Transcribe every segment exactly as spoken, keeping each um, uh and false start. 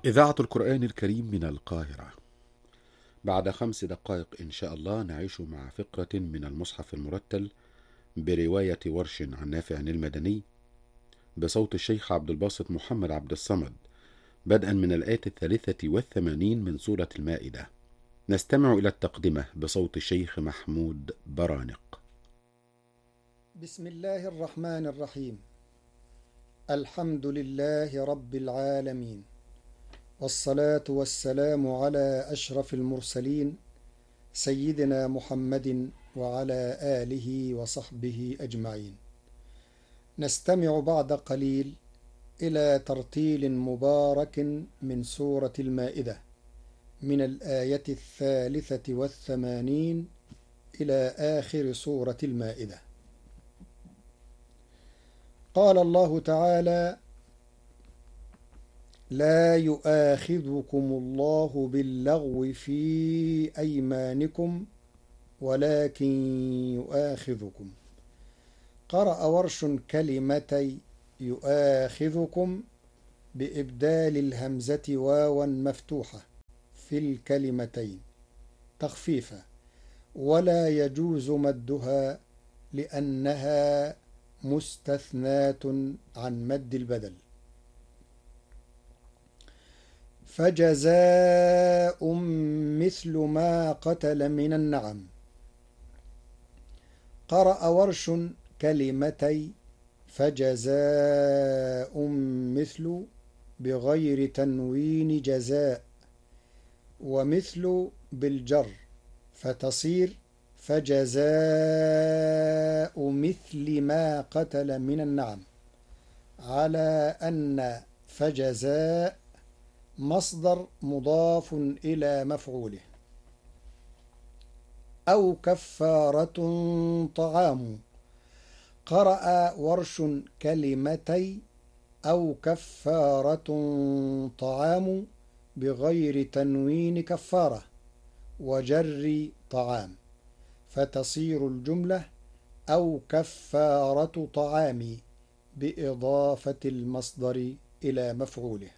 إذاعة القرآن الكريم من القاهرة. بعد خمس دقائق إن شاء الله نعيش مع فقرة من المصحف المرتل برواية ورش عن نافع المدني بصوت الشيخ عبد الباسط محمد عبد الصمد، بدءا من الآية الثالثة والثمانين من سورة المائدة. نستمع إلى التقدمة بصوت الشيخ محمود برانق. بسم الله الرحمن الرحيم. الحمد لله رب العالمين، والصلاة والسلام على أشرف المرسلين سيدنا محمد وعلى آله وصحبه أجمعين. نستمع بعد قليل إلى ترتيل مبارك من سورة المائدة من الآية الثالثة والثمانين إلى آخر سورة المائدة. قال الله تعالى: لا يؤاخذكم الله باللغو في أيمانكم ولكن يؤاخذكم. قرأ ورش كلمتي يؤاخذكم بإبدال الهمزة واوا مفتوحة في الكلمتين تخفيفا، ولا يجوز مدها لأنها مستثناة عن مد البدل. فجزاء مثل ما قتل من النعم. قرأ ورش كلمتي فجزاء مثل بغير تنوين جزاء، ومثل بالجر فتصير فجزاء مثل ما قتل من النعم، على أن فجزاء مصدر مضاف إلى مفعوله. أو كفارة طعام. قرأ ورش كلمتي أو كفارة طعام بغير تنوين كفارة وجر طعام، فتصير الجملة أو كفارة طعام بإضافة المصدر إلى مفعوله.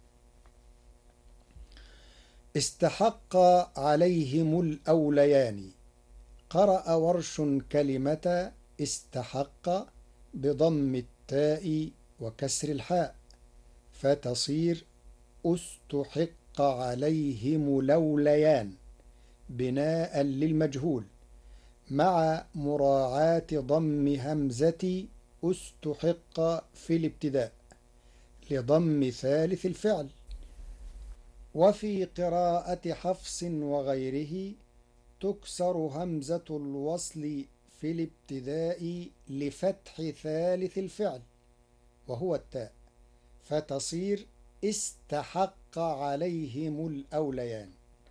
استحق عليهم الأوليان. قرأ ورش كلمة استحق بضم التاء وكسر الحاء، فتصير استحق عليهم الأوليان بناء للمجهول، مع مراعاة ضم همزة استحق في الابتداء لضم ثالث الفعل. وفي قراءة حفص وغيره تكسر همزة الوصل في الابتداء لفتح ثالث الفعل وهو التاء، فتصير استحق عليهم الأوليان.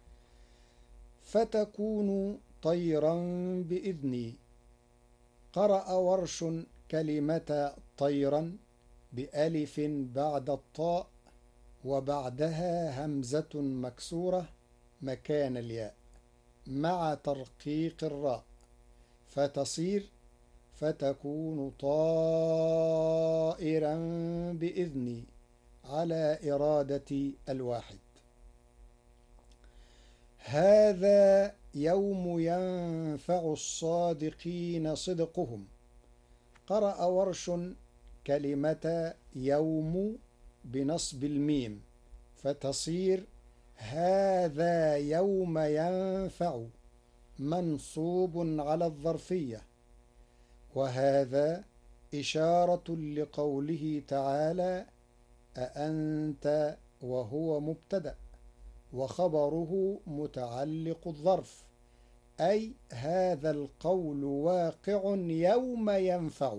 فتكون طيرا بإذني. قرأ ورش كلمة طيرا بألف بعد الطاء وبعدها همزة مكسورة مكان الياء مع ترقيق الراء، فتصير فتكون طائرا بإذني على إرادة الواحد. هذا يوم ينفع الصادقين صدقهم. قرأ ورش كلمة يوم بنصب الميم، فتصير هذا يوم ينفع منصوب على الظرفية. وهذا إشارة لقوله تعالى: أأنت وهو مبتدأ وخبره متعلق الظرف، أي هذا القول واقع يوم ينفع.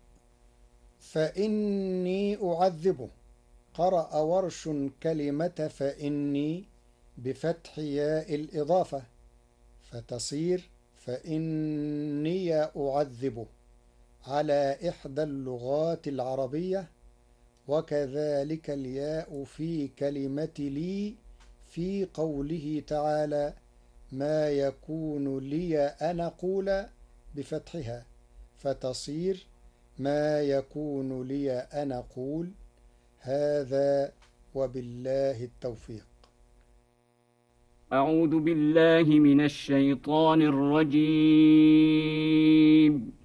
فإني أعذبه. قرأ ورش كلمة فإني بفتح ياء الإضافة، فتصير فإني أعذبه على إحدى اللغات العربية. وكذلك الياء في كلمة لي في قوله تعالى: ما يكون لي أن أقول بفتحها، فتصير ما يكون لي أن أقول. هذا وبالله التوفيق. أعوذ بالله من الشيطان الرجيم.